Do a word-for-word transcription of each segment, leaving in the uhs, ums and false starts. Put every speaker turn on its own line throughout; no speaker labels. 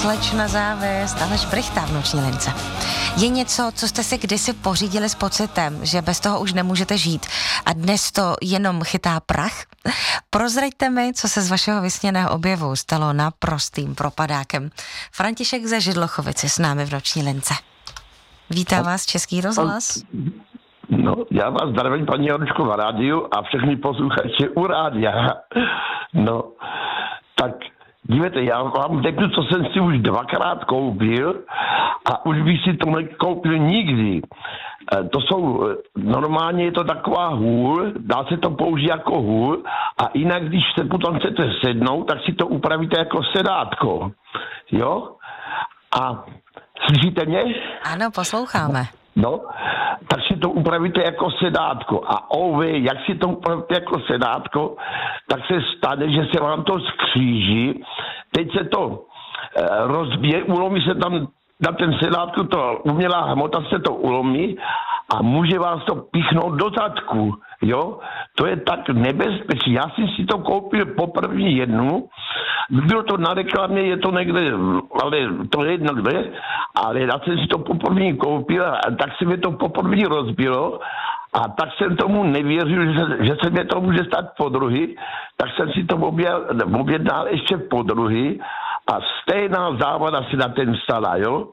Slečna Závěst, Aleš Brychta v Noční lince. Je něco, co jste si kdysi pořídili s pocitem, že bez toho už nemůžete žít a dnes to jenom chytá prach? Prozraďte mi, co se z vašeho vysněného objevu stalo naprostým propadákem. František ze Židlochovic je s námi v Noční lince. Vítá vás Český rozhlas.
No, já vás zdravím, paní Jaročko, v rádiu a všechny posluchače u rádia. No, tak dívejte, já vám řeknu, co jsem si už dvakrát koupil a už bych si to nekoupil nikdy. To jsou, normálně je to taková hůl, dá se to použít jako hůl a jinak, když se potom chcete sednout, tak si to upravíte jako sedátko. Jo? A slyšíte mě?
Ano, posloucháme.
No, tak si to upravíte jako sedátko. A ove, jak si to upravíte jako sedátko, tak se stane, že se vám to skříží. Teď se to e, rozbije, ulomí se tam na ten sedátku, to umělá hmota se to ulomí a může vás to píchnout do zadku. Jo, to je tak nebezpečné. Já jsem si to koupil poprvé jednu, bylo to na reklamě, je to někde, ale to je jedno kde, ale já jsem si to poprvé koupil a tak se mi to poprvé rozbilo a tak jsem tomu nevěřil, že, že se mi to může stát podruhý, tak jsem si to objednal ještě podruhý a stejná závada si na ten stala, jo.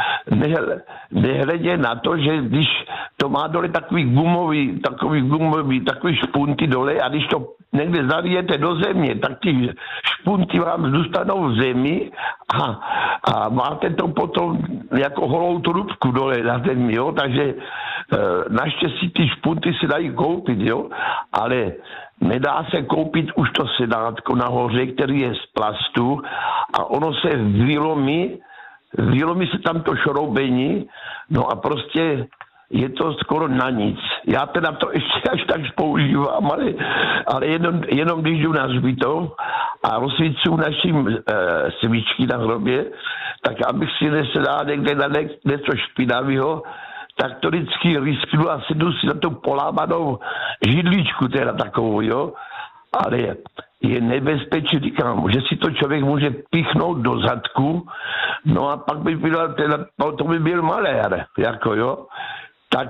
Nehledě na to, že když to má dole takový gumový, takový gumový, takový špunty dole a když to někde zalijete do země, tak ty špunty vám zůstanou v zemi a, a máte to potom jako holou trubku dole na zemi, jo. Takže e, naštěstí ty špunty se dají koupit, jo, ale nedá se koupit už to sedátko nahoře, který je z plastu a ono se vylomí, vylomí se tam to šroubení, no a prostě je to skoro na nic. Já teda to ještě až tak používám, ale, ale jenom, jenom když jdu na hřbitov a rozsvícuju našim e, svíčky na hrobě, tak abych si nesedal někde na něco špinavého, tak to vždycky risknu a sedu si na tu polámanou židličku, teda takovou, jo. Ale je, je nebezpečí, říkám, že si to člověk může píchnout do zadku, no a pak by byl, teda, to by byl malér, jako jo. Tak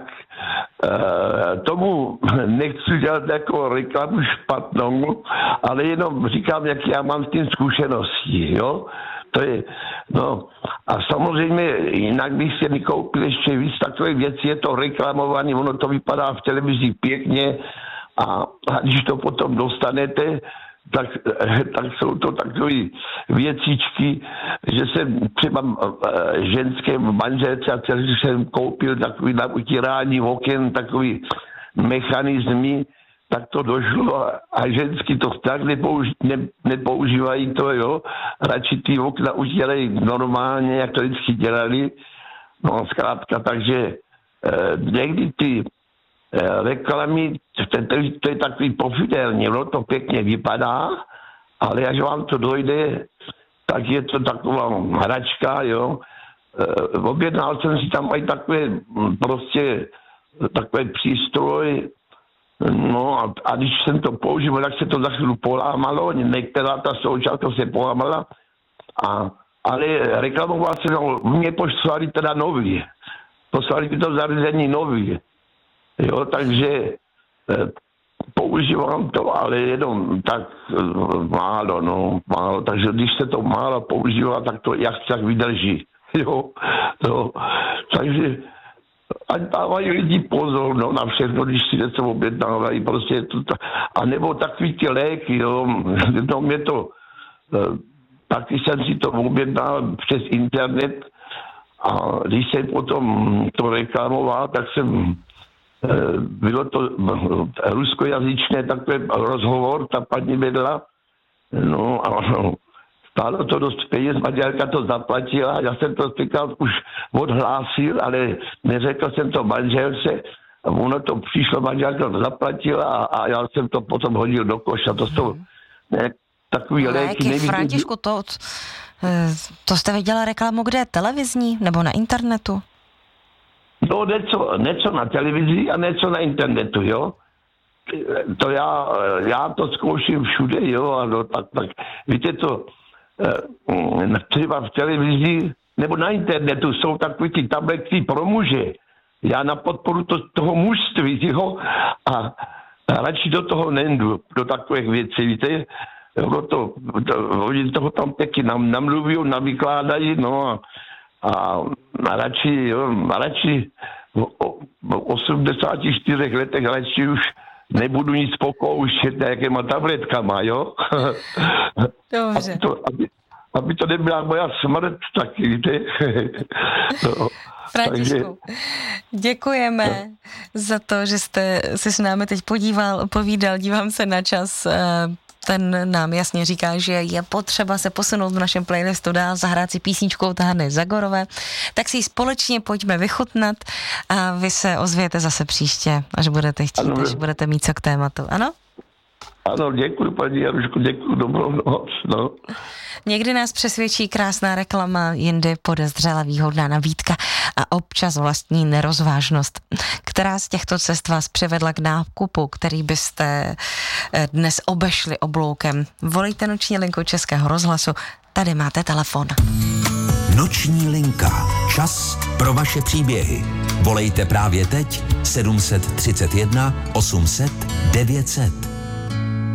e, tomu nechci dělat jako reklamu špatnou, ale jenom říkám, jak já mám s tím zkušenosti, jo. To je, no a samozřejmě jinak bych si nekoupil ještě víc takové věci, je to reklamované, ono to vypadá v televizi pěkně a, a když to potom dostanete, tak, tak jsou to takové věcičky, že jsem třeba ženské manželce a celý jsem koupil takový na utírání oken, takový mechanismy, tak to došlo a ženský to tak nepouž, ne, nepoužívají to, jo. Radši ty okna udělají normálně, jak to vždycky dělali. No zkrátka, takže eh, někdy ty eh, reklamy, to, to, to je takový pofidelně, no to pěkně vypadá, ale až vám to dojde, tak je to taková hračka, jo. Eh, objednal jsem si tam i takové prostě takové přístroj. No a, a když jsem to používal, tak se to za chvíli polámalo, některá ta součást to se polámala, a, ale reklamoval se, no, mě poslali teda nový, poslali by to zařízení nový, jo, takže e, používám to, ale jenom tak e, málo, no, málo, takže když se to málo používá, tak to jak tak vydrží, jo, no, takže ať dávají lidi pozor, no, na všechno, když si něco objednávají, prostě to, a nebo takový ty léky, jo, no, mě to, taky jsem si to objednal přes internet a když jsem potom to reklamoval, tak jsem, bylo to ruskojazyčné takové rozhovor, ta paní vedla, no a no, stálo to dost peněz, manželka to zaplatila, já jsem to říkal, už odhlásil, ale neřekl jsem to manželce, a ono to přišlo, manželka to zaplatila a, a já jsem to potom hodil do koša, to jsou ne, takový léky.
Léky, Františku, to, to jste viděla reklamu kde? Televizní nebo na internetu?
No něco, něco na televizi a něco na internetu, jo. To já, já to zkouším všude, jo, a no, tak, tak, víte to, třeba v televizi nebo na internetu jsou takové ty tabletky pro muže. Já na podporu to, toho mužství, jo, a, a radši do toho nejdu, do takových věcí, víte. To, to, oni toho tam pěkně nam, namluví, navykládají, no a, a, a radši, jo, a radši v osmdesáti čtyřech letech radši už nebudu nic pokoušet nějakýma tabletkama, jo?
Dobře.
Aby to, aby, aby to nebyla moja smrt, tak víte. No,
Františku, takže... děkujeme no. za to, že jste se s námi teď podíval, povídal, dívám se na čas. Ten nám jasně říká, že je potřeba se posunout v našem playlistu dál, zahrát si písničkou od Hany Zagorové, tak si ji společně pojďme vychutnat a vy se ozvěte zase příště, až budete chtít, ano, až budete mít co k tématu, ano?
Ano, děkuji, paní Jaruško, děkuji, dobrou noc, no.
Někdy nás přesvědčí krásná reklama, jindy podezřela výhodná nabídka a občas vlastní nerozvážnost. Která z těchto cest vás přivedla k nákupu, který byste dnes obešli obloukem? Volejte noční linku Českého rozhlasu, tady máte telefon.
Noční linka. Čas pro vaše příběhy. Volejte právě teď sedm set třicet jedna osm set devět set.